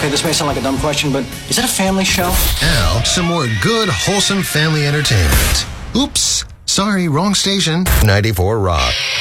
Okay, this may sound like a dumb question, but is it a family show? Now, some more good, wholesome family entertainment. Oops, sorry, wrong station. 94 Rock.